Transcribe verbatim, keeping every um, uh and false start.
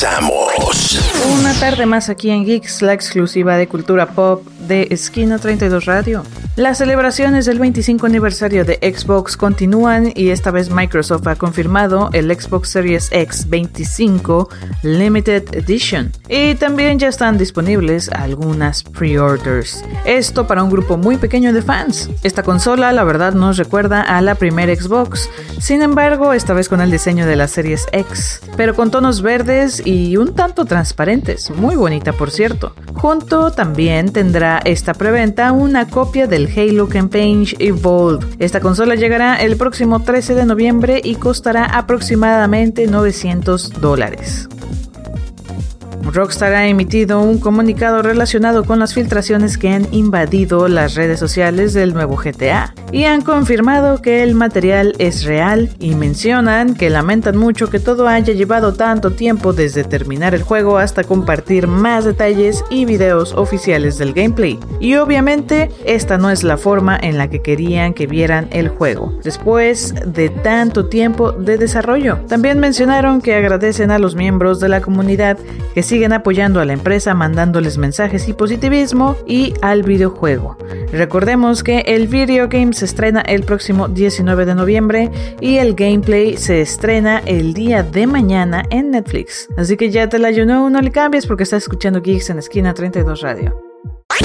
Una tarde más aquí en Geeks, la exclusiva de cultura pop de Esquina treinta y dos Radio. Las celebraciones del veinticinco aniversario de Xbox continúan y esta vez Microsoft ha confirmado el Xbox Series X veinticinco Limited Edition. Y también ya están disponibles algunas pre-orders. Esto para un grupo muy pequeño de fans. Esta consola la verdad nos recuerda a la primera Xbox. Sin embargo, esta vez con el diseño de la Series X, pero con tonos verdes y un tanto transparentes. Muy bonita, por cierto. Junto también tendrá esta preventa una copia del Halo Campaign Evolved. Esta consola llegará el próximo trece de noviembre y costará aproximadamente novecientos dólares. Rockstar ha emitido un comunicado relacionado con las filtraciones que han invadido las redes sociales del nuevo G T A y han confirmado que el material es real y mencionan que lamentan mucho que todo haya llevado tanto tiempo desde terminar el juego hasta compartir más detalles y videos oficiales del gameplay. Y obviamente esta no es la forma en la que querían que vieran el juego después de tanto tiempo de desarrollo. También mencionaron que agradecen a los miembros de la comunidad que siguen apoyando a la empresa, mandándoles mensajes y positivismo y al videojuego. Recordemos que el video game se estrena el próximo diecinueve de noviembre y el gameplay se estrena el día de mañana en Netflix. Así que ya te la you know, no le cambies porque estás escuchando Geeks en Esquina treinta y dos Radio.